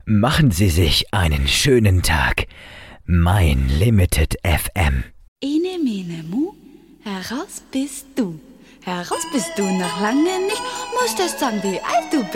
Machen Sie sich einen schönen Tag. Mein Limited FM. Ene, mene, mu, heraus bist du. Heraus bist du noch lange nicht, musstest sagen, wie alt du bist.